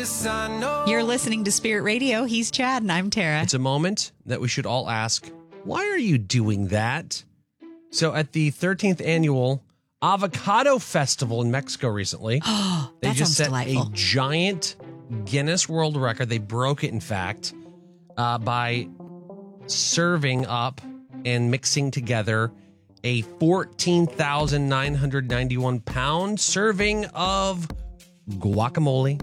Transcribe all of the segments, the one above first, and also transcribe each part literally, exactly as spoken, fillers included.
this I know. You're listening to Spirit Radio. He's Chad and I'm Tara. It's a moment that we should all ask, why are you doing that? So at the thirteenth annual Avocado Festival in Mexico recently, Oh, they that just sounds set delightful. a giant Guinness World Record. They broke it, in fact, uh, by serving up and mixing together a fourteen thousand nine hundred ninety-one pound serving of guacamole.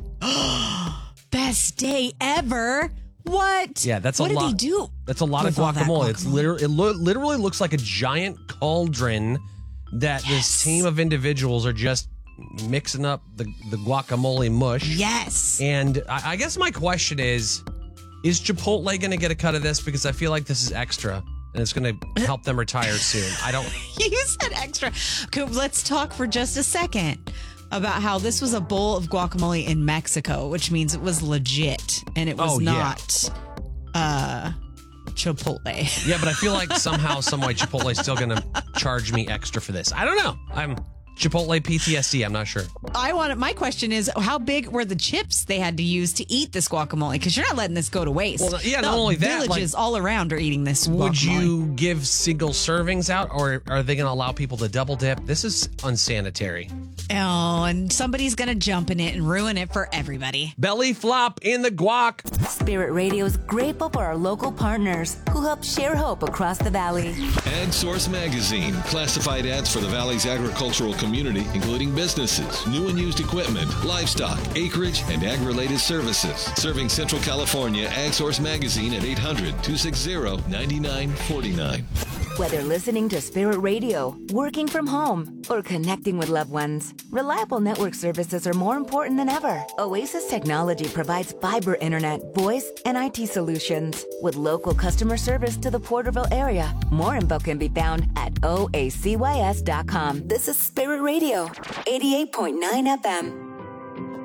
Best day ever. What? Yeah, that's a what lot. What did they do? That's a lot of with all that guacamole. It's guacamole? literally, it lo- literally looks like a giant cauldron that Yes. this team of individuals are just mixing up the, the guacamole mush. Yes. And I, I guess my question is, is Chipotle going to get a cut of this? Because I feel like this is extra and it's going to help them retire soon. I don't. You said extra. Okay, let's talk for just a second about how this was a bowl of guacamole in Mexico, which means it was legit and it was Oh, yeah. not uh, Chipotle. Yeah, but I feel like somehow, some way, Chipotle is still going to charge me extra for this. I don't know. I'm Chipotle P T S D. I'm not sure. I want my question is, how big were the chips they had to use to eat this guacamole? Because you're not letting this go to waste. Well, yeah, The not only that, villages all around are eating this guacamole. Would you give single servings out, or are they going to allow people to double dip? This is unsanitary. Oh, and somebody's going to jump in it and ruin it for everybody. Belly flop in the guac. Spirit Radio's grateful for our local partners who help share hope across the valley. Ag Source Magazine, classified ads for the Valley's agricultural community, including businesses, new and used equipment, livestock, acreage, and ag-related services. Serving Central California, Ag Source Magazine at eight hundred, two six zero, nine nine four nine. Whether listening to Spirit Radio, working from home, or connecting with loved ones, reliable network services are more important than ever. Oasis Technology provides fiber internet, voice, and I T solutions with local customer service to the Porterville area. More info can be found at O A C Y S dot com. This is Spirit Radio, eighty-eight point nine F M.